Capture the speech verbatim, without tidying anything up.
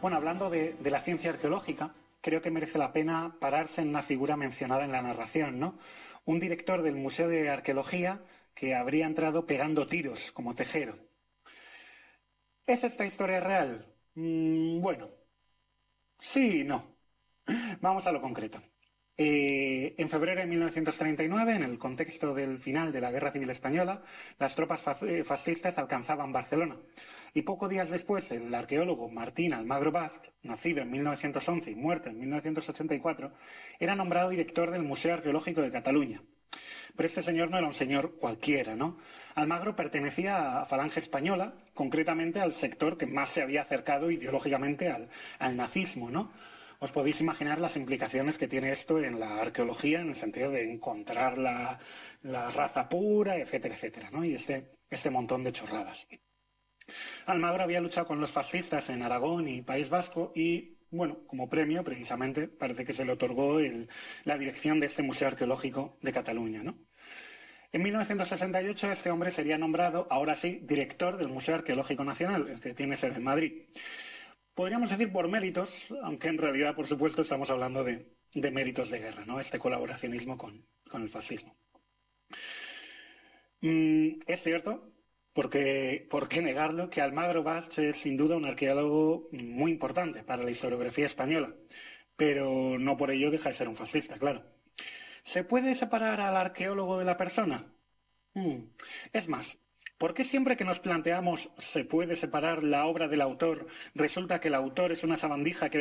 Bueno, hablando de, de la ciencia arqueológica, creo que merece la pena pararse en una figura mencionada en la narración, ¿no? Un director del Museo de Arqueología que habría entrado pegando tiros como tejero. ¿Es esta historia real? Mm, bueno, sí y no. Vamos a lo concreto. Eh, en febrero de mil novecientos treinta y nueve, en el contexto del final de la Guerra Civil Española, las tropas fascistas alcanzaban Barcelona. Y pocos días después, el arqueólogo Martín Almagro Basc, nacido en mil novecientos once y muerto en mil novecientos ochenta y cuatro, era nombrado director del Museo Arqueológico de Cataluña. Pero este señor no era un señor cualquiera, ¿no? Almagro pertenecía a Falange Española, concretamente al sector que más se había acercado ideológicamente al, al nazismo, ¿no? Os podéis imaginar las implicaciones que tiene esto en la arqueología, en el sentido de encontrar la, la raza pura, etcétera, etcétera, ¿no? Y este, este montón de chorradas. Almagro había luchado con los fascistas en Aragón y País Vasco y, bueno, como premio, precisamente, parece que se le otorgó el, la dirección de este Museo Arqueológico de Cataluña, ¿no? En mil novecientos sesenta y ocho este hombre sería nombrado, ahora sí, director del Museo Arqueológico Nacional, el que tiene sede en Madrid. Podríamos decir por méritos, aunque en realidad, por supuesto, estamos hablando de, de méritos de guerra, ¿no? Este colaboracionismo con, con el fascismo. Mm, es cierto, porque, ¿por qué negarlo?, que Almagro Basc es sin duda un arqueólogo muy importante para la historiografía española, pero no por ello deja de ser un fascista, claro. ¿Se puede separar al arqueólogo de la persona? Mm. Es más, ¿por qué siempre que nos planteamos se puede separar la obra del autor, resulta que el autor es una sabandija que